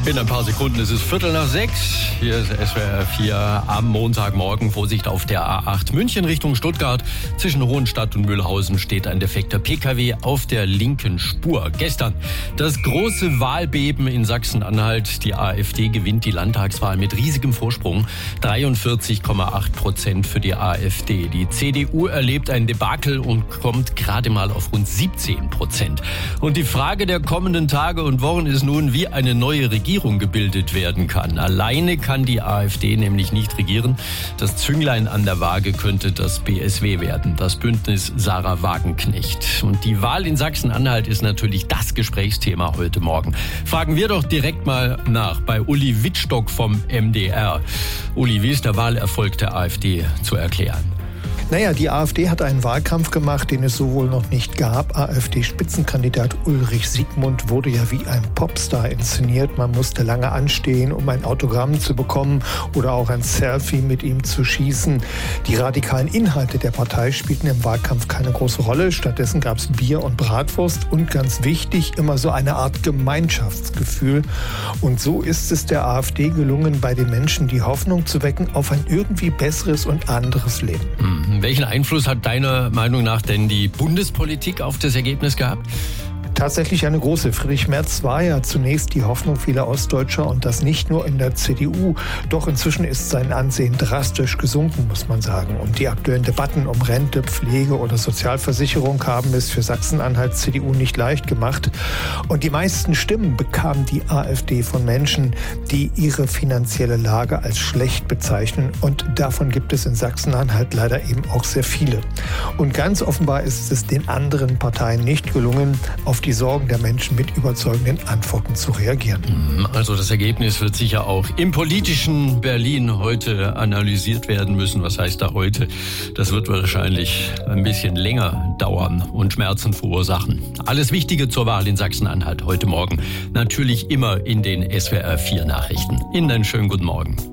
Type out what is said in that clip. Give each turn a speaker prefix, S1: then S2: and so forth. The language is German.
S1: In ein paar Sekunden ist es 5:45. Hier ist SWR 4 am Montagmorgen. Vorsicht auf der A8 München Richtung Stuttgart. Zwischen Hohenstadt und Mühlhausen steht ein defekter Pkw auf der linken Spur. Gestern das große Wahlbeben in Sachsen-Anhalt. Die AfD gewinnt die Landtagswahl mit riesigem Vorsprung. 43,8% für die AfD. Die CDU erlebt ein Debakel und kommt gerade mal auf rund 17%. Und die Frage der kommenden Tage und Wochen ist nun, wie eine neue Regierung gebildet werden kann. Alleine kann die AfD nämlich nicht regieren. Das Zünglein an der Waage könnte das BSW werden, das Bündnis Sarah Wagenknecht. Und die Wahl in Sachsen-Anhalt ist natürlich das Gesprächsthema heute Morgen. Fragen wir doch direkt mal nach bei Uli Wittstock vom MDR. Uli, wie ist der Wahlerfolg der AfD zu erklären?
S2: Naja, die AfD hat einen Wahlkampf gemacht, den es so wohl noch nicht gab. AfD-Spitzenkandidat Ulrich Siegmund wurde ja wie ein Popstar inszeniert. Man musste lange anstehen, um ein Autogramm zu bekommen oder auch ein Selfie mit ihm zu schießen. Die radikalen Inhalte der Partei spielten im Wahlkampf keine große Rolle. Stattdessen gab es Bier und Bratwurst und ganz wichtig, immer so eine Art Gemeinschaftsgefühl. Und so ist es der AfD gelungen, bei den Menschen die Hoffnung zu wecken auf ein irgendwie besseres und anderes Leben.
S1: Welchen Einfluss hat deiner Meinung nach denn die Bundespolitik auf das Ergebnis gehabt?
S2: Tatsächlich eine große. Friedrich Merz war ja zunächst die Hoffnung vieler Ostdeutscher und das nicht nur in der CDU. Doch inzwischen ist sein Ansehen drastisch gesunken, muss man sagen. Und die aktuellen Debatten um Rente, Pflege oder Sozialversicherung haben es für Sachsen-Anhalt CDU nicht leicht gemacht. Und die meisten Stimmen bekam die AfD von Menschen, die ihre finanzielle Lage als schlecht bezeichnen. Und davon gibt es in Sachsen-Anhalt leider eben auch sehr viele. Und ganz offenbar ist es den anderen Parteien nicht gelungen, auf die Sorgen der Menschen mit überzeugenden Antworten zu reagieren.
S1: Also das Ergebnis wird sicher auch im politischen Berlin heute analysiert werden müssen. Was heißt da heute? Das wird wahrscheinlich ein bisschen länger dauern und Schmerzen verursachen. Alles Wichtige zur Wahl in Sachsen-Anhalt heute Morgen. Natürlich immer in den SWR 4 Nachrichten. Ihnen einen schönen guten Morgen.